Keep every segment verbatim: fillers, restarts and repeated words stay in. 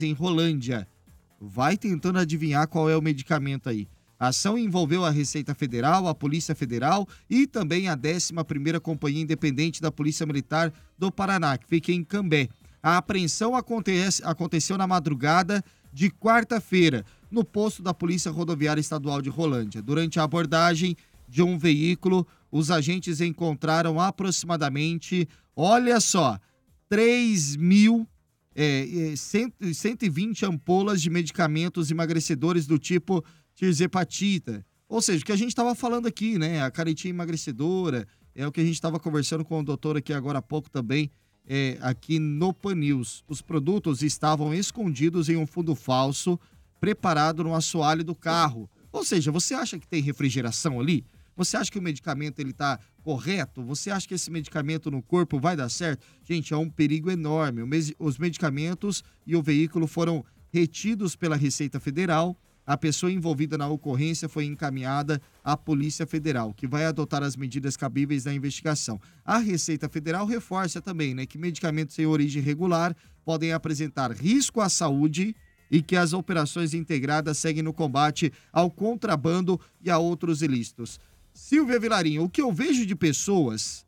em Rolândia. Vai tentando adivinhar qual é o medicamento aí. A ação envolveu a Receita Federal, a Polícia Federal e também a décima primeira Companhia Independente da Polícia Militar do Paraná, que fica em Cambé. A apreensão acontece, aconteceu na madrugada de quarta-feira, no posto da Polícia Rodoviária Estadual de Rolândia. Durante a abordagem de um veículo, os agentes encontraram aproximadamente, olha só, três mil, é, cento e vinte ampolas de medicamentos emagrecedores do tipo tirzepatida. Ou seja, o que a gente estava falando aqui, né? A canetinha emagrecedora, é o que a gente estava conversando com o doutor aqui agora há pouco também, é, aqui no Pan News. Os produtos estavam escondidos em um fundo falso, preparado no assoalho do carro. Ou seja, você acha que tem refrigeração ali? Você acha que o medicamento ele tá correto? Você acha que esse medicamento no corpo vai dar certo? Gente, é um perigo enorme. Os medicamentos e o veículo foram retidos pela Receita Federal. A pessoa envolvida na ocorrência foi encaminhada à Polícia Federal, que vai adotar as medidas cabíveis da investigação. A Receita Federal reforça também, né, que medicamentos sem origem regular podem apresentar risco à saúde e que as operações integradas seguem no combate ao contrabando e a outros ilícitos. Silvia Vilarinho, o que eu vejo de pessoas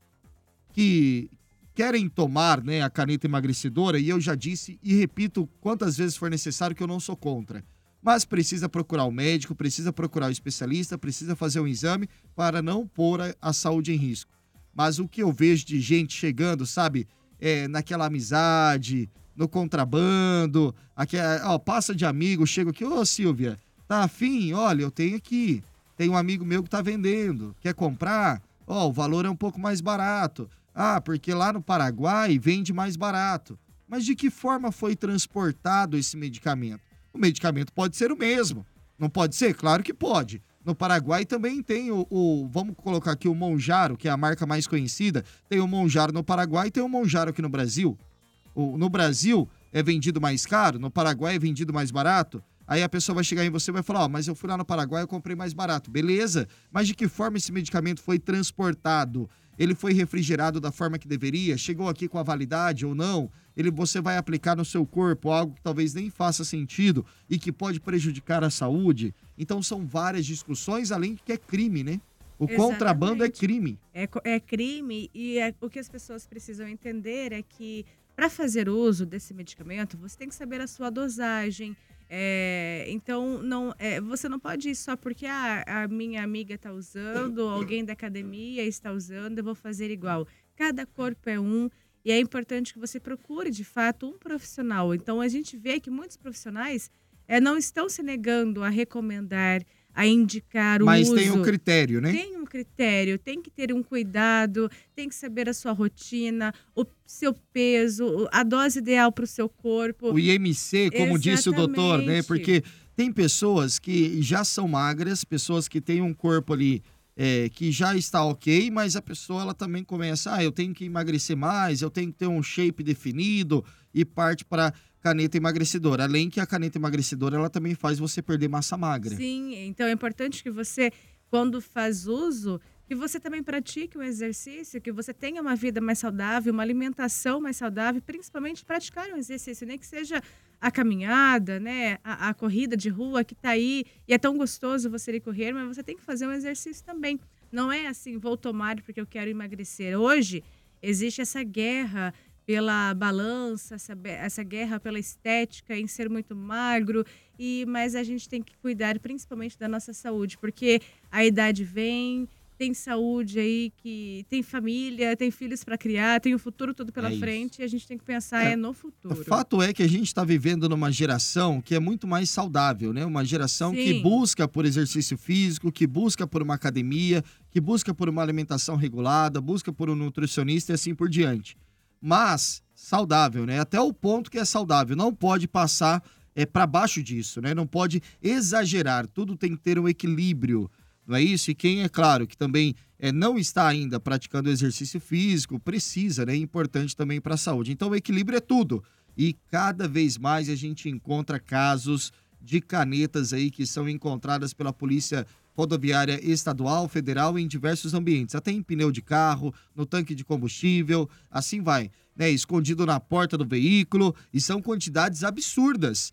que querem tomar, né, a caneta emagrecedora, e eu já disse e repito quantas vezes for necessário que eu não sou contra, mas precisa procurar o médico, precisa procurar o especialista, precisa fazer um exame para não pôr a, a saúde em risco. Mas o que eu vejo de gente chegando, sabe, é, naquela amizade, no contrabando, aqui, ó, passa de amigo, chega aqui, ô Silvia, tá afim? Olha, eu tenho aqui. Tem um amigo meu que tá vendendo, quer comprar? Ó, oh, o valor é um pouco mais barato. Ah, porque lá no Paraguai vende mais barato. Mas de que forma foi transportado esse medicamento? O medicamento pode ser o mesmo. Não pode ser? Claro que pode. No Paraguai também tem o, o vamos colocar aqui o Monjaro, que é a marca mais conhecida. Tem o Monjaro no Paraguai e tem o Monjaro aqui no Brasil. O, no Brasil é vendido mais caro, no Paraguai é vendido mais barato. Aí a pessoa vai chegar em você e vai falar, ó, mas eu fui lá no Paraguai e comprei mais barato. Beleza, mas de que forma esse medicamento foi transportado? Ele foi refrigerado da forma que deveria? Chegou aqui com a validade ou não? Ele, você vai aplicar no seu corpo algo que talvez nem faça sentido e que pode prejudicar a saúde? Então são várias discussões, além de que é crime, né? O Exatamente. Contrabando é crime. É, é crime e é, o que as pessoas precisam entender é que para fazer uso desse medicamento, você tem que saber a sua dosagem. É, então, não, é, você não pode ir só porque ah, a minha amiga está usando, alguém da academia está usando, eu vou fazer igual. Cada corpo é um e é importante que você procure, de fato, um profissional. Então, a gente vê que muitos profissionais é, não estão se negando a recomendar, a indicar o Mas uso. tem um critério, né? Tem um critério, tem que ter um cuidado, tem que saber a sua rotina, o seu peso, a dose ideal para o seu corpo. O I M C, como Exatamente. disse o doutor, né? Porque tem pessoas que já são magras, pessoas que têm um corpo ali é, que já está ok, mas a pessoa ela também começa, ah, eu tenho que emagrecer mais, eu tenho que ter um shape definido e parte para caneta emagrecedora. Além que a caneta emagrecedora, ela também faz você perder massa magra. Sim, então é importante que você, quando faz uso, que você também pratique um exercício, que você tenha uma vida mais saudável, uma alimentação mais saudável, principalmente praticar um exercício, nem que seja a caminhada, né, a, a corrida de rua que tá aí, e é tão gostoso você ir correr, mas você tem que fazer um exercício também. Não é assim, vou tomar porque eu quero emagrecer. Hoje, existe essa guerra pela balança, essa, essa guerra pela estética, em ser muito magro, e mas a gente tem que cuidar principalmente da nossa saúde, porque a idade vem, tem saúde aí, que tem família, tem filhos para criar, tem o futuro todo pela É frente, e a gente tem que pensar é, é no futuro. O fato é que a gente está vivendo numa geração que é muito mais saudável, né? Uma geração Sim. que busca por exercício físico, que busca por uma academia, que busca por uma alimentação regulada, busca por um nutricionista e assim por diante. Mas saudável, né? Até o ponto que é saudável. Não pode passar é, para baixo disso, né? Não pode exagerar. Tudo tem que ter um equilíbrio, não é isso? E quem, é claro, que também é, não está ainda praticando exercício físico, precisa, né? É importante também para a saúde. Então, o equilíbrio é tudo. E cada vez mais a gente encontra casos de canetas aí que são encontradas pela Polícia Rodoviária Estadual, Federal, em diversos ambientes, até em pneu de carro, no tanque de combustível, assim vai. né, escondido na porta do veículo, e são quantidades absurdas.